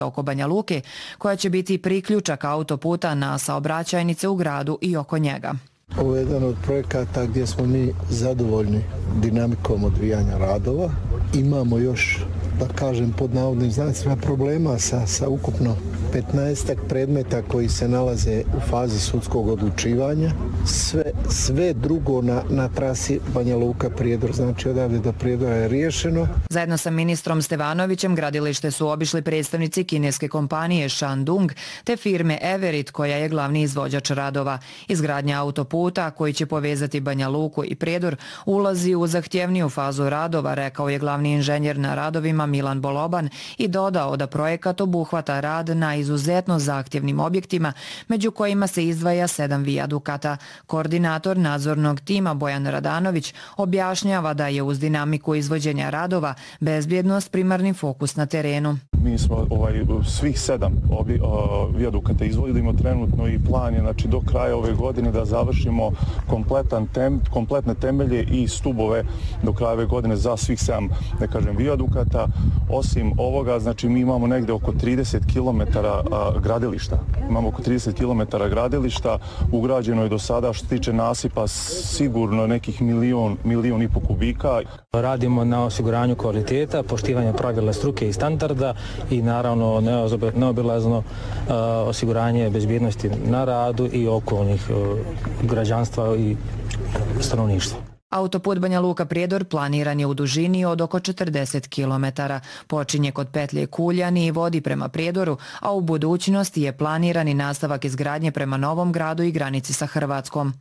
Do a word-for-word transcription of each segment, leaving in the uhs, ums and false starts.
oko Banja Luke, koja će biti priključak autoputa na saobraćajnice u gradu i oko njega. Ovo je jedan od projekata gdje smo mi zadovoljni dinamikom odvijanja radova. Imamo još, da kažem, pod navodnim znacima problema sa, sa ukupno petnaestak predmeta koji se nalaze u fazi sudskog odlučivanja. Sve, sve drugo na, na trasi Banja Luka-Prijedor, znači odavde do Prijedora je riješeno. Zajedno sa ministrom Stevanovićem gradilište su obišli predstavnici kineske kompanije Shandong te firme Everit koja je glavni izvođač radova. Izgradnja autoputa koji će povezati Banja Luku i Prijedor ulazi u zahtjevniju fazu radova, rekao je glavni inženjer na radovima Milan Boloban i dodao da projekat obuhvata rad na izuzetno zahtjevnim objektima, među kojima se izdvaja sedam vijadukata. Koordinator nadzornog tima Bojan Radanović objašnjava da je uz dinamiku izvođenja radova bezbjednost primarni fokus na terenu. Mi smo ovaj, svih sedam obi, o, vijadukata izvodimo trenutno i plan je znači, do kraja ove godine da završimo kompletan tem, kompletne temelje i stubove do kraja ove godine za svih sedam da kažem, vijadukata. Osim ovoga, znači mi imamo negde oko trideset kilometara gradilišta. Imamo oko trideset kilometara gradilišta, ugrađeno je do sada što se tiče nasipa sigurno nekih milion, milion i po kubika. Radimo na osiguranju kvaliteta, poštivanja pravila struke i standarda i naravno neobilazno uh, osiguranje bezbjednosti na radu i okolnih uh, građanstva i stanovništva. Autoput Banja Luka-Prijedor planiran je u dužini od oko četrdeset kilometara. Počinje kod petlje Kuljani i vodi prema Prijedoru, a u budućnosti je planiran i nastavak izgradnje prema Novom Gradu i granici sa Hrvatskom.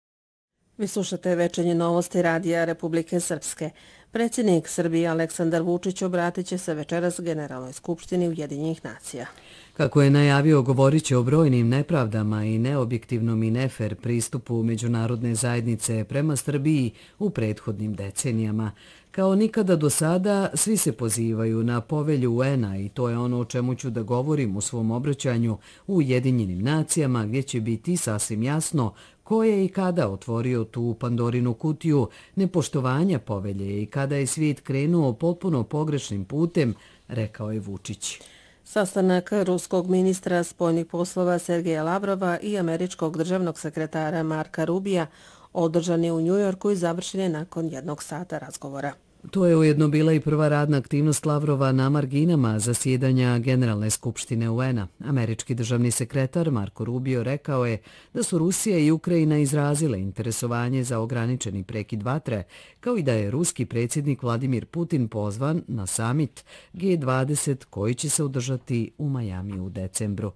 Vi slušate večernje novosti Radija Republike Srpske. Predsjednik Srbije Aleksandar Vučić obratit će se večeras Generalnoj skupštini Ujedinjenih nacija. Kako je najavio, govorit će o brojnim nepravdama i neobjektivnom i nefer pristupu međunarodne zajednice prema Srbiji u prethodnim decenijama. Kao nikada do sada, svi se pozivaju na povelju U N-a i to je ono o čemu ću da govorim u svom obraćanju u Ujedinjenim nacijama, gdje će biti sasvim jasno ko je i kada otvorio tu Pandorinu kutiju nepoštovanja povelje i kada je svijet krenuo potpuno pogrešnim putem, rekao je Vučić. Sastanak ruskog ministra spoljnih poslova Sergeja Lavrova i američkog državnog sekretara Marka Rubija održan je u Njujorku i završen je nakon jednog sata razgovora. To je ujedno bila i prva radna aktivnost Lavrova na marginama zasjedanja Generalne skupštine U N-a. Američki državni sekretar Marko Rubio rekao je da su Rusija i Ukrajina izrazile interesovanje za ograničeni prekid vatre, kao i da je ruski predsjednik Vladimir Putin pozvan na samit G dvadeset koji će se održati u Majami u decembru.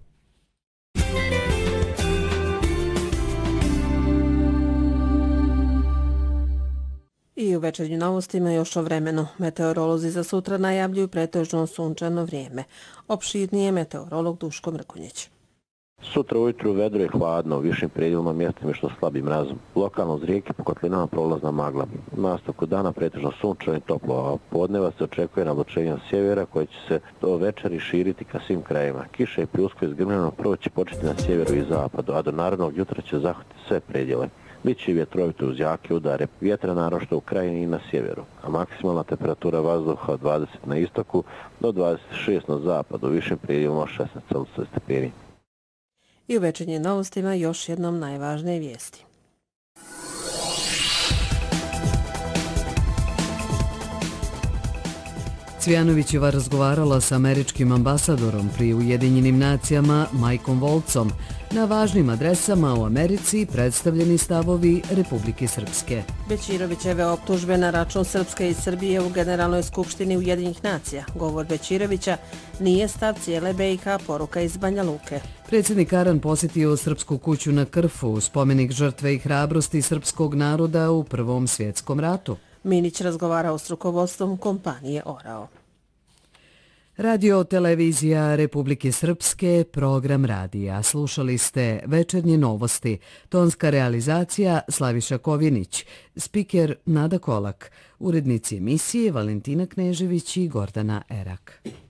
I u večernjim novostima još o vremenu. Meteorolozi za sutra najavljuju pretežno sunčano vrijeme. Opširnije meteorolog Duško Mrkonjić. Sutra ujutru vedro je hladno, u višim predjelima mjestima što slabim mrazom. Lokalno uz rijeke po kotlinama prolazna magla. U nastavku dana pretežno sunčano i toplo, a podneva se očekuje navlačenje sjevera koje će se do večeri širiti ka svim krajima. Kiša i pljusko izgrmljeno prvo će početi na sjeveru i zapadu, a do narednog jutra će zahvatiti sve predjele. Biće i vjetrovito uz jake udare, vjetra naročito u krajini i na sjeveru, a maksimalna temperatura vazduha od dvadeset na istoku do dvadeset šest na zapadu, u višim predjelima šesnaest stepeni. I u večernjim novostima još jednom najvažnije vijesti. Cvijanovićeva razgovarala s američkim ambasadorom pri Ujedinjenim nacijama Mikeom Voltzom. Na važnim adresama u Americi predstavljeni stavovi Republike Srpske. Bećirovićeve optužbe na račun Srpske i Srbije u Generalnoj skupštini Ujedinjenih nacija. Govor Bećirovića nije stav cijele B i H, poruka iz Banja Luke. Predsjednik Aran posjetio Srpsku kuću na Krfu, spomenik žrtve i hrabrosti srpskog naroda u Prvom svjetskom ratu. Minić razgovarao s rukovodstvom kompanije Orao. Radio televizija Republike Srpske, program radija. Slušali ste večernje novosti. Tonska realizacija Slaviša Kovinić, spiker Nada Kolak, urednici emisije Valentina Knežević i Gordana Erak.